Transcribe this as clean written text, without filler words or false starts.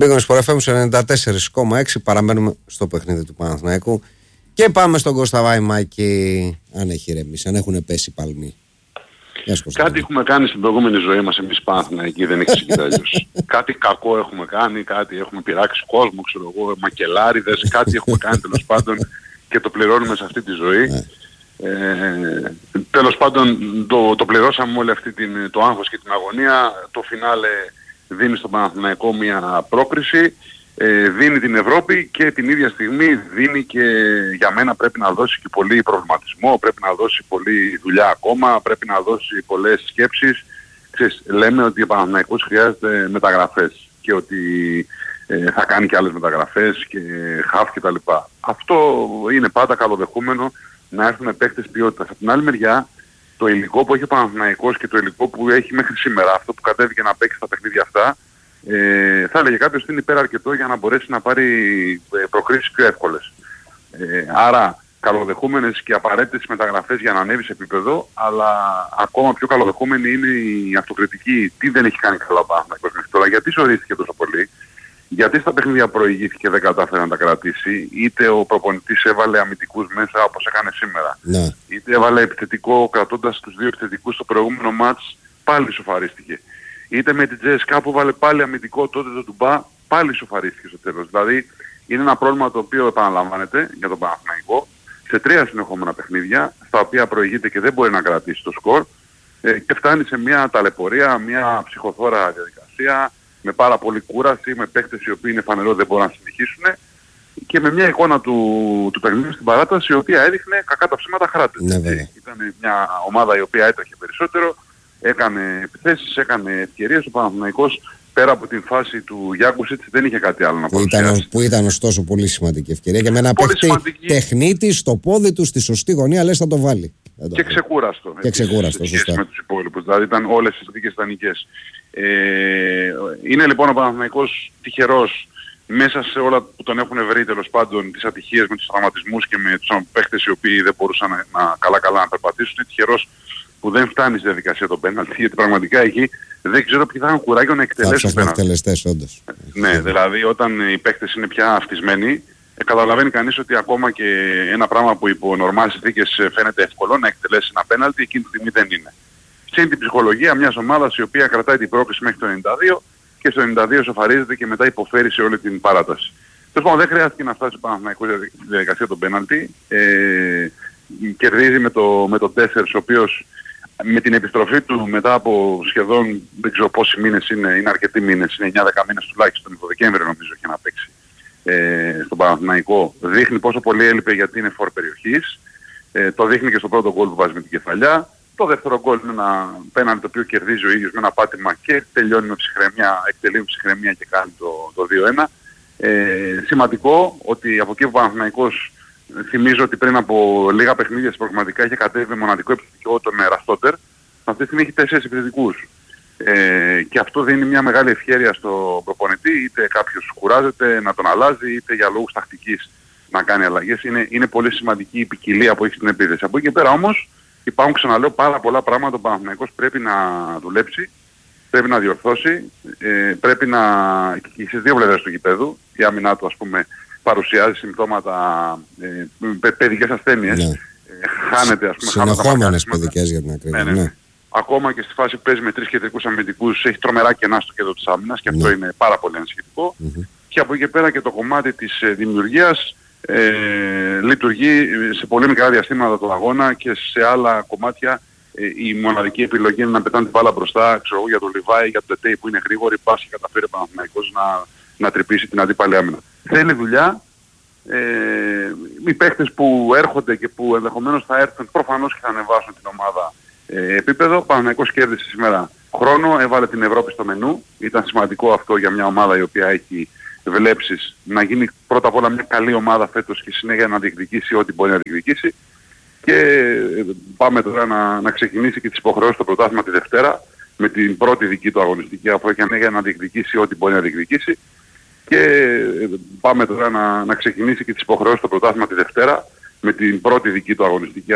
Μπήκαμε στο FM 94,6. Παραμένουμε στο παιχνίδι του Παναθηναϊκού. Και πάμε στον Κώστα Βαϊμάκη. Αν έχει ηρεμήσει, αν έχουν πέσει παλμοί. Κάτι έχουμε κάνει στην προηγούμενη ζωή μας εμείς Παναθηναϊκοί, δεν έχει συγκεκριθεί αλλιώς. Κάτι κακό έχουμε κάνει, κάτι έχουμε πειράξει κόσμο, ξέρω εγώ, μακελάριδες, κάτι έχουμε κάνει τέλος πάντων και το πληρώνουμε σε αυτή τη ζωή. Τέλος πάντων το πληρώσαμε όλη αυτή το άγχος και την αγωνία. Το φινάλε δίνει στον Παναθηναϊκό μια πρόκριση, δίνει την Ευρώπη και την ίδια στιγμή δίνει και για μένα πρέπει να δώσει και πολύ προβληματισμό, πρέπει να δώσει πολλή δουλειά ακόμα, πρέπει να δώσει πολλές σκέψεις. Ξέρεις, λέμε ότι ο Παναθηναϊκός χρειάζεται μεταγραφές και ότι θα κάνει και άλλες μεταγραφές και χαφ και τα λοιπά. Αυτό είναι πάντα καλοδεχούμενο, να έρθουν παίκτες ποιότητας. Από την άλλη μεριά, το υλικό που έχει ο Παναθηναϊκός και το υλικό που έχει μέχρι σήμερα, αυτό που κατέβηκε να παίξει στα παιχνίδια αυτά, θα έλεγε κάποιος ότι είναι υπεραρκετό για να μπορέσει να πάρει προκρίσεις πιο εύκολες. Άρα καλοδεχούμενες και απαραίτητες μεταγραφές για να ανέβει σε επίπεδο, αλλά ακόμα πιο καλοδεχούμενη είναι η αυτοκριτική. Τι δεν έχει κάνει καλά ο Παναθηναϊκός μέχρι τώρα, γιατί ζορίστηκε τόσο πολύ, γιατί στα παιχνίδια προηγήθηκε δεν κατάφερε να τα κρατήσει, είτε ο προπονητής έβαλε αμυντικούς μέσα όπως έκανε σήμερα, είτε έβαλε επιθετικό κρατώντας τους δύο επιθετικούς στο προηγούμενο μάτς, πάλι σοφαρίστηκε. Είτε με την Τζέσκα που βάλε πάλι αμυντικό τότε το Τουμπά, πάλι σοφαρίστηκε στο τέλος. Δηλαδή είναι ένα πρόβλημα το οποίο επαναλαμβάνεται για τον Παναθηναϊκό σε 3 συνεχόμενα παιχνίδια, στα οποία προηγείται και δεν μπορεί να κρατήσει το σκορ και φτάνει σε μια ταλαιπωρία, μια ψυχοθώρα διαδικασία, με πάρα πολύ κούραση, με παίκτες οι οποίοι είναι φανερό δεν μπορούν να συνεχίσουν και με μια εικόνα του παιχνιδιού στην παράταση η οποία έδειχνε κακά τα ψέματα χράτες. Ήταν μια ομάδα η οποία έτρεχε περισσότερο, έκανε επιθέσεις, έκανε ευκαιρίες. Ο Παναθηναϊκός πέρα από την φάση του Γιάκουσιτς δεν είχε κάτι άλλο να παρουσιάσει. Που ήταν ωστόσο πολύ σημαντική ευκαιρία και με ένα παίχτη τεχνίτη στο πόδι του στη σωστή γωνία, λες θα το βάλει. Και ξεκούραστο. Και ξεκούραστο, σωστά. Με τους υπόλοιπους. Δηλαδή ήταν όλες τις συνθήκες ιδανικές. Είναι λοιπόν ο Παναθηναϊκός τυχερός μέσα σε όλα που τον έχουν βρει τέλος πάντων τις ατυχίες με τους τραυματισμούς και με τους παίχτες οι οποίοι δεν μπορούσαν καλά να περπατήσουν. Είναι τυχερός που δεν φτάνει στη διαδικασία των πέναλτι, γιατί πραγματικά εκεί δεν ξέρω ποιοι θα έχουν κουράγιο να εκτελέσουν πέναλτι. Εκτελεστές, όντως. Ναι, δηλαδή όταν οι παίκτες είναι πια αυτισμένοι, καταλαβαίνει κανείς ότι ακόμα και ένα πράγμα που υπό νορμάλες συνθήκες φαίνεται εύκολο να εκτελέσει ένα πέναλτι, εκείνη τη στιγμή δεν είναι. Είναι την ψυχολογία μιας ομάδας η οποία κρατάει την πρόκριση μέχρι το 92 και στο 92 σοφαρίζεται και μετά υποφέρει σε όλη την παράταση. Τέλος πάντων δεν χρειάστηκε να φτάσει ο Παναθηναϊκός στη διαδικασία των πέναλτι. Κερδίζει με το 4, ο οποίος με την επιστροφή του μετά από σχεδόν δεν ξέρω πόσοι μήνες είναι αρκετοί μήνες, είναι 9-10 μήνες τουλάχιστον, το Δεκέμβριο νομίζω είχε να παίξει στον Παναθηναϊκό, δείχνει πόσο πολύ έλειπε γιατί είναι φορ περιοχής, το δείχνει και στο πρώτο γκολ που βάζει με την κεφαλιά. Το δεύτερο γκολ είναι ένα πέναλτι το οποίο κερδίζει ο ίδιος με ένα πάτημα και τελειώνει με ψυχραιμία, εκτελεί με ψυχραιμία και κάνει το 2-1. Σημαντικό ότι από εκεί ο Παναθηναϊκός, θυμίζω ότι πριν από λίγα παιχνίδια πραγματικά είχε κατέβει με μοναδικό επιθετικό τον Ραστότερ. Αυτή τη στιγμή έχει 4 επιθετικούς. Και αυτό δίνει μια μεγάλη ευχέρεια στον προπονητή, είτε κάποιος κουράζεται να τον αλλάζει, είτε για λόγους τακτικής να κάνει αλλαγές. Είναι πολύ σημαντική η ποικιλία που έχει στην επίθεση. Από εκεί και πέρα όμως υπάρχουν, ξαναλέω, πάρα πολλά πράγματα. Ο Παναθηναϊκός πρέπει να δουλέψει, πρέπει να διορθώσει, πρέπει να και στις δύο πλευρές του γηπέδου, η άμυνά του ας πούμε παρουσιάζει συμπτώματα παιδικές ασθένειες. Χάνεται ας πούμε. Συνεχόμενες παιδικές για την ακρίβεια. Ναι. Ακόμα και στη φάση που παίζει με 3 κεντρικούς αμυντικούς έχει τρομερά κενά στο κέντρο της άμυνας και αυτό είναι πάρα πολύ ανησυχητικό. Και από εκεί και πέρα και το κομμάτι της δημιουργίας λειτουργεί σε πολύ μικρά διαστήματα του αγώνα και σε άλλα κομμάτια η μοναδική επιλογή είναι να πετάνε την μπάλα μπροστά, ξέρω, για τον Λιβάη, για τον Τετέι που είναι γρήγοροι, πας και καταφέρει ο Παναθηναϊκός να τρυπήσει την αντίπαλη άμυνα. Θέλει δουλειά. Οι παίχτες που έρχονται και που ενδεχομένως θα έρθουν προφανώς και θα ανεβάσουν την ομάδα επίπεδο. Ο Παναθηναϊκός κέρδισε σήμερα χρόνο, έβαλε την Ευρώπη στο μενού. Ήταν σημαντικό αυτό για μια ομάδα η οποία έχει βλέψεις να γίνει πρώτα απ' όλα μια καλή ομάδα φέτος και συνέχεια να διεκδικήσει ό,τι μπορεί να διεκδικήσει. Και πάμε τώρα να ξεκινήσει και τις υποχρεώσεις στο πρωτάθλημα τη Δευτέρα με την πρώτη δική του αγωνιστική, αφού έχει ανέγεια να διεκδικήσει ό,τι μπορεί να διεκδικήσει. Και πάμε τώρα να ξεκινήσει και τις υποχρεώσεις στο πρωτάθλημα τη Δευτέρα με την πρώτη δική του αγωνιστική.